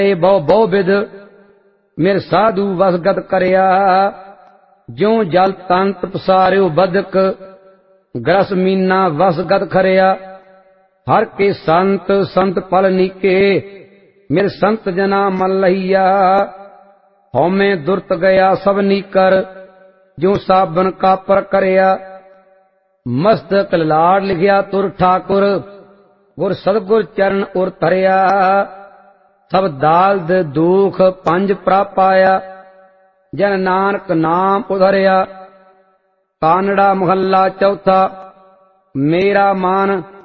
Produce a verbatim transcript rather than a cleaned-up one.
ਬਹੁ ਬਹੁ ਵਿਦ ਮੇਰੇ ਸਾਧੂ ਵਸਗਤ ਕਰਿਆ। ਜਿਉ ਜਲ ਤੰਤ ਪਸਾਰਿਓ ਬਦਕ ਗ੍ਰਸ ਮੀਨਾ ਵਸਗਤ ਖਰਿਆ। ਹਰ ਕੇ ਸੰਤ ਸੰਤ ਪਲ ਨੀਕੇ ਮੇਰੇ ਸੰਤ ਜਨਾ ਮਨ ਲਈਆ। ਹਉਮੈ ਦੁਰਤ ਗਿਆ ਸਭ ਨੀਕਰ ਜਿਉ ਸਾਬਨ ਕਾਪਰ ਕਰਿਆ। ਮਸਤਕ ਲਾੜ ਲਿਖਿਆ ਤੁਰ ਠਾਕੁਰ ਗੁਰ ਸਤਿਗੁਰ ਚਰਨ ਉਰ ਧਰਿਆ। ਸਭ ਦਾਲਦ ਦੁਖ ਪੰਜ ਪ੍ਰਭ ਪਾਇਆ ਜਨ ਨਾਨਕ ਨਾਮ ਉਧਰਿਆ। ਕਾਨੜਾ ਮਹੱਲਾ ਚੌਥਾ। ਮੇਰਾ ਮਨ